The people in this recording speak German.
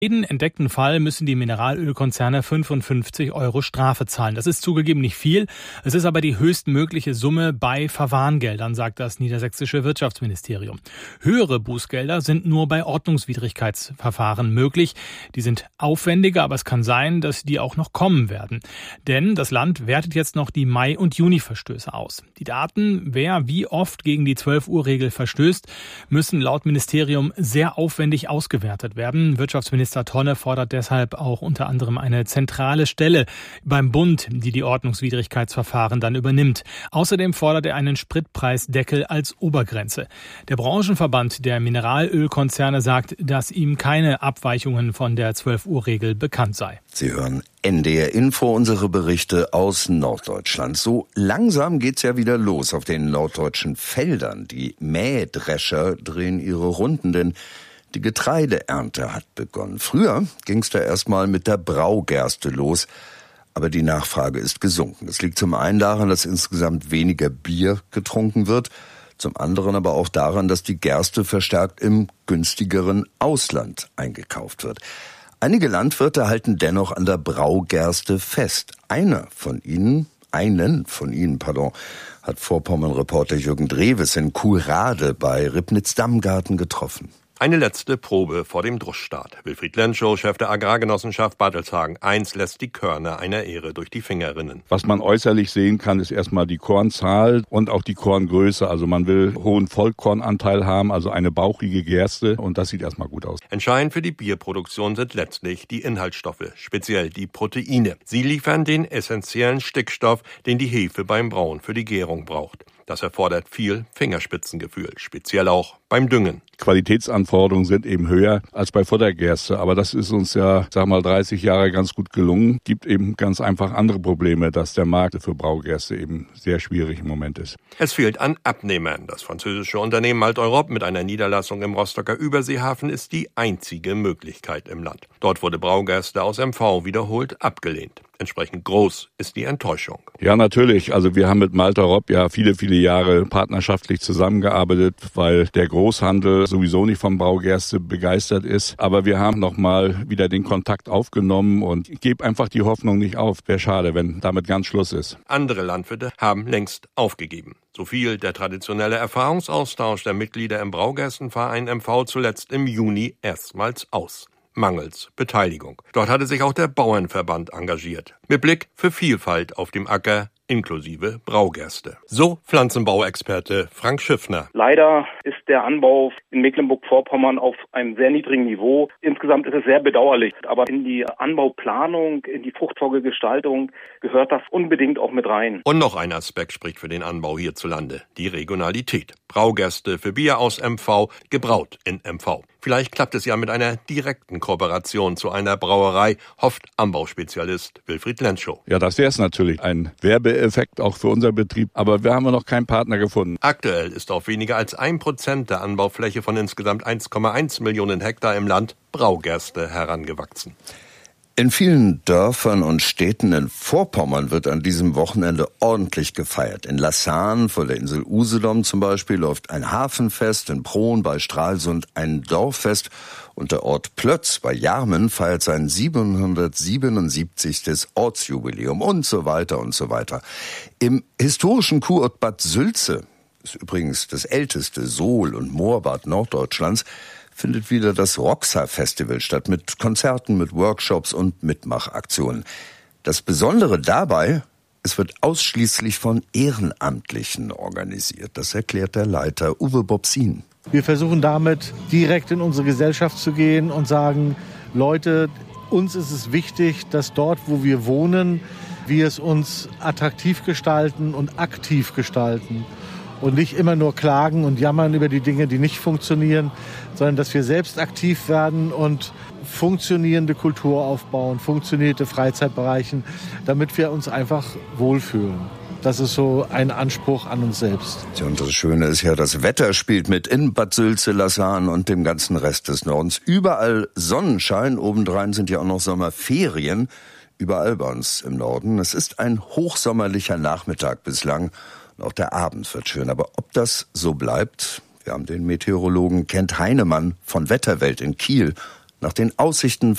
Jeden entdeckten Fall müssen die Mineralölkonzerne 55 € Strafe zahlen. Das ist zugegeben nicht viel. Es ist aber die höchstmögliche Summe bei Verwarngeldern, sagt das niedersächsische Wirtschaftsministerium. Höhere Bußgelder sind nur bei Ordnungswidrigkeitsverfahren möglich. Die sind aufwendiger, aber es kann sein, dass die auch noch kommen werden. Denn das Land wertet jetzt noch die Mai- und Juni-Verstöße aus. Die Daten, wer wie oft gegen die 12-Uhr-Regel verstößt, müssen laut Ministerium sehr aufwendig ausgewertet werden. Wirtschaftsminister Tonne fordert deshalb auch unter anderem eine zentrale Stelle beim Bund, die die Ordnungswidrigkeitsverfahren dann übernimmt. Außerdem fordert er einen Spritpreisdeckel als Obergrenze. Der Branchenverband der Mineralölkonzerne sagt, dass ihm keine Abweichungen von der 12-Uhr-Regel bekannt sei. Sie hören NDR Info, unsere Berichte aus Norddeutschland. So langsam geht's ja wieder los auf den norddeutschen Feldern. Die Mähdrescher drehen ihre Runden, denn die Getreideernte hat begonnen. Früher ging's da erstmal mit der Braugerste los, aber die Nachfrage ist gesunken. Das liegt zum einen daran, dass insgesamt weniger Bier getrunken wird, zum anderen aber auch daran, dass die Gerste verstärkt im günstigeren Ausland eingekauft wird. Einige Landwirte halten dennoch an der Braugerste fest. Einen von ihnen, hat Vorpommern-Reporter Jürgen Dreves in Kuhrade bei Ribnitz-Damgarten getroffen. Eine letzte Probe vor dem Druschstart. Wilfried Lenschow, Chef der Agrargenossenschaft Bartelshagen 1, lässt die Körner einer Ähre durch die Finger rinnen. Was man äußerlich sehen kann, ist erstmal die Kornzahl und auch die Korngröße. Also man will hohen Vollkornanteil haben, also eine bauchige Gerste, und das sieht erstmal gut aus. Entscheidend für die Bierproduktion sind letztlich die Inhaltsstoffe, speziell die Proteine. Sie liefern den essentiellen Stickstoff, den die Hefe beim Brauen für die Gärung braucht. Das erfordert viel Fingerspitzengefühl, speziell auch beim Düngen. Qualitätsanforderungen sind eben höher als bei Futtergerste, aber das ist uns ja, 30 Jahre ganz gut gelungen. Gibt eben ganz einfach andere Probleme, dass der Markt für Braugerste eben sehr schwierig im Moment ist. Es fehlt an Abnehmern. Das französische Unternehmen Malt-Europe mit einer Niederlassung im Rostocker Überseehafen ist die einzige Möglichkeit im Land. Dort wurde Braugerste aus MV wiederholt abgelehnt. Entsprechend groß ist die Enttäuschung. Ja, natürlich. Also wir haben mit Malt-Europe ja viele Jahre partnerschaftlich zusammengearbeitet, weil der Großhandel sowieso nicht vom Braugerste begeistert ist. Aber wir haben nochmal wieder den Kontakt aufgenommen und ich gebe einfach die Hoffnung nicht auf. Wäre schade, wenn damit ganz Schluss ist. Andere Landwirte haben längst aufgegeben. So fiel der traditionelle Erfahrungsaustausch der Mitglieder im Braugerstenverein MV zuletzt im Juni erstmals aus. Mangels Beteiligung. Dort hatte sich auch der Bauernverband engagiert. Mit Blick für Vielfalt auf dem Acker inklusive Braugerste. So Pflanzenbauexperte Frank Schiffner. Leider ist der Anbau in Mecklenburg-Vorpommern auf einem sehr niedrigen Niveau. Insgesamt ist es sehr bedauerlich. Aber in die Anbauplanung, in die Fruchtfolgegestaltung gehört das unbedingt auch mit rein. Und noch ein Aspekt spricht für den Anbau hierzulande. Die Regionalität. Braugerste für Bier aus MV, gebraut in MV. Vielleicht klappt es ja mit einer direkten Kooperation zu einer Brauerei, hofft Anbauspezialist Wilfried Lenschow. Ja, das wäre es natürlich. Ein Werbeeffekt auch für unser Betrieb. Aber wir haben noch keinen Partner gefunden. Aktuell ist auf weniger als 1% der Anbaufläche von insgesamt 1,1 Millionen Hektar im Land Braugerste herangewachsen. In vielen Dörfern und Städten in Vorpommern wird an diesem Wochenende ordentlich gefeiert. In Lassan vor der Insel Usedom zum Beispiel läuft ein Hafenfest, in Prohn bei Stralsund ein Dorffest und der Ort Plötz bei Jarmen feiert sein 777. Ortsjubiläum und so weiter und so weiter. Im historischen Kurort Bad Sülze, ist übrigens das älteste Sohl- und Moorbad Norddeutschlands, findet wieder das Roxa-Festival statt mit Konzerten, mit Workshops und Mitmachaktionen. Das Besondere dabei, es wird ausschließlich von Ehrenamtlichen organisiert. Das erklärt der Leiter Uwe Bobsin. Wir versuchen damit direkt in unsere Gesellschaft zu gehen und sagen, Leute, uns ist es wichtig, dass dort, wo wir wohnen, wir es uns attraktiv gestalten und aktiv gestalten. Und nicht immer nur klagen und jammern über die Dinge, die nicht funktionieren, sondern dass wir selbst aktiv werden und funktionierende Kultur aufbauen, funktionierte Freizeitbereiche, damit wir uns einfach wohlfühlen. Das ist so ein Anspruch an uns selbst. Und das Schöne ist ja, das Wetter spielt mit in Bad Sülze, Lassan und dem ganzen Rest des Nordens. Überall Sonnenschein, obendrein sind ja auch noch Sommerferien, überall bei uns im Norden. Es ist ein hochsommerlicher Nachmittag bislang. Auch der Abend wird schön, aber ob das so bleibt, wir haben den Meteorologen Kent Heinemann von Wetterwelt in Kiel nach den Aussichten